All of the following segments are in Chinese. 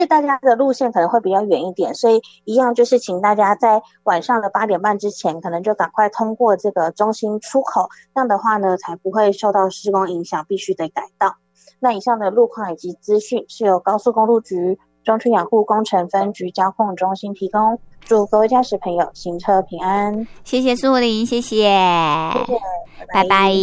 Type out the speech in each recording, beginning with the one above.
大家的路线可能会比较远一点，所以一样就是请大家在晚上的8点半之前，可能就赶快通过这个中心出口，这样的话呢，才不会受到施工影响，必须得改道。那以上的路况以及资讯是由高速公路局中区养护工程分局交控中心提供。祝各位驾驶朋友行车平安。 谢谢素玲，谢谢， 谢谢， 拜拜。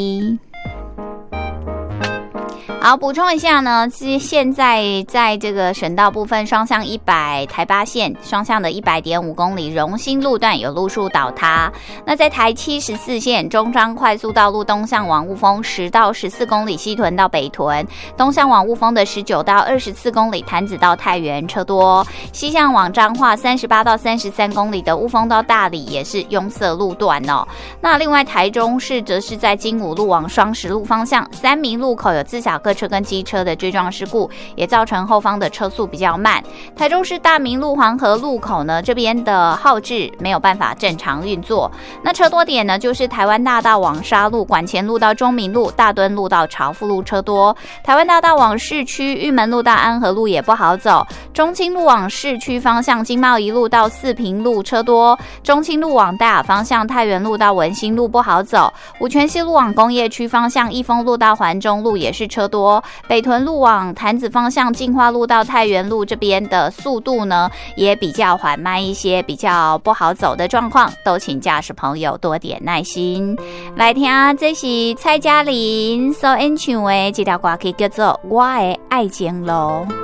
好，补充一下呢，现在在这个省道部分，双向100台八线双向的100.5公里荣兴路段有路树倒塌。那在台74线中彰快速道路东向往雾峰10到14公里，西屯到北屯，东向往雾峰的19到24公里，潭子到太原车多；西向往彰化38到33公里的雾峰到大里也是拥塞路段哦。那另外台中市则是在金武路往双十路方向三民路口有自小客车跟机车的追撞事故，也造成后方的车速比较慢。台中市大明路黄河路口呢，这边的号志没有办法正常运作。那车多点呢，就是台湾大道往沙路、管前路到中民路、大墩路到朝富路车多；台湾大道往市区、玉门路到安和路也不好走；中清路往市区方向经贸一路到四平路车多；中清路往大雅方向太原路到文心路不好走；五权西路往工业区方向益丰路到环中路也是车多；北屯路往潭子方向进化路到太原路这边的速度呢也比较缓慢一些，比较不好走的状况，都请驾驶朋友多点耐心。来听这是蔡嘉玲所演唱的这条歌曲叫做《我的爱情路》。